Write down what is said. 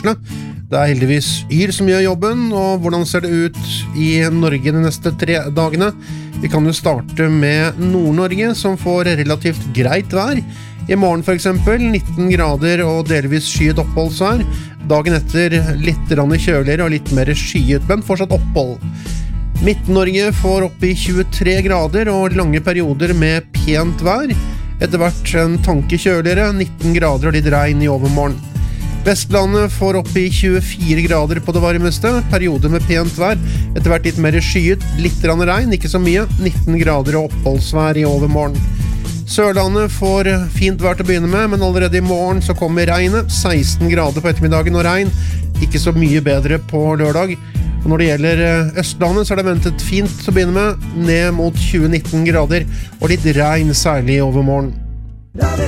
Oslo. Det heldigvis Yr som gjør jobben, og hvordan ser det ut i Norge de neste 3 dagene? Vi kan jo starte med Nord-Norge, som får relativt greit vær. I morgen for eksempel 19 grader og delvis skyet oppholdsvær. Dagen etter litt kjøligere og litt mer skyet, men fortsatt opphold. Midt-Norge får opp i 23 grader og lange perioder med pent vær. Etter hvert en tanke kjøligere, 19 grader og litt regn i overmorgen. Vestlandet får opp i 24 grader på det varmeste, perioder med pent vær, etter hvert litt mer skyet, litt regn, ikke så mye, 19 grader og oppholdsvær i overmorgen. Sørlandet får fint vær til å begynne med, men allerede i morgen så kommer regnet, 16 grader på ettermiddagen og regn, ikke så mye bedre på lørdag. Og når det gjelder Østlandet så er det ventet fint til å begynne med, ned mot 20-19 grader og litt regn særlig i overmorgen.